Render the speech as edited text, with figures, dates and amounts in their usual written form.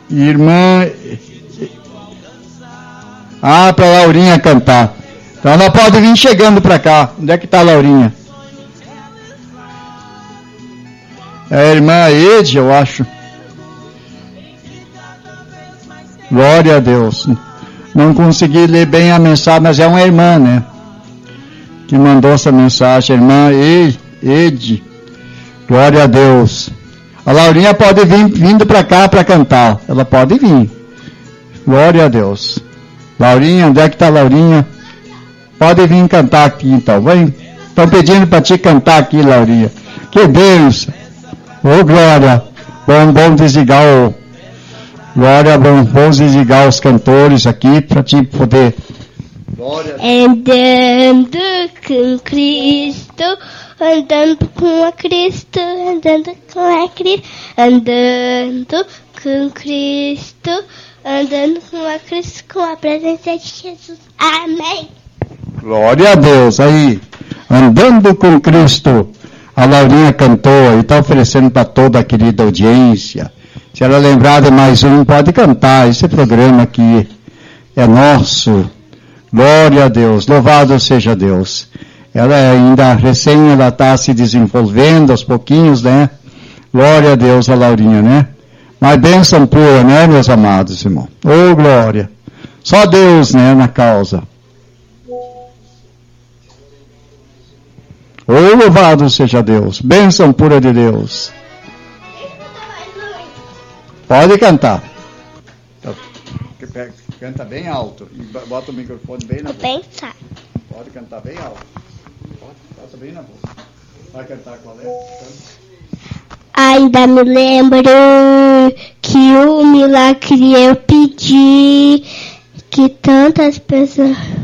Irmã... para Laurinha cantar. Então ela pode vir chegando para cá. Onde é que está a Laurinha? É a irmã Ede, eu acho. Glória a Deus. Não consegui ler bem a mensagem, mas é uma irmã, né? Que mandou essa mensagem. A irmã Ede. Glória a Deus. A Laurinha pode vir vindo para cá para cantar. Ela pode vir. Glória a Deus. Laurinha, onde é que está a Laurinha? Pode vir cantar aqui então, vem. Estão pedindo para te cantar aqui, Laurinha. Que bênção. Ô, Glória. Bom desligar o... Glória, bom desligar os cantores aqui para te poder... Glória. Andando com Cristo, andando com a Cristo, andando com a Cristo, andando com Cristo, andando com a Cristo, com a presença de Jesus. Amém. Glória a Deus. Aí, andando com Cristo, a Laurinha cantou e está oferecendo para toda a querida audiência. Se ela lembrar de mais um, pode cantar. Esse programa aqui é nosso. Glória a Deus. Louvado seja Deus. Ela ainda recém, ela está se desenvolvendo aos pouquinhos, né? Glória a Deus, a Laurinha, né? Mas bênção pura, né, meus amados irmãos? Oh, glória. Só Deus, né, na causa. Oh, louvado seja Deus. Bênção pura de Deus. Pode cantar. Canta bem alto. E bota o microfone bem na boca. Pensar. Pode cantar bem alto. Bota bem na boca. Vai cantar qual é? Ainda me lembro que o milagre eu pedi, que tantas pessoas...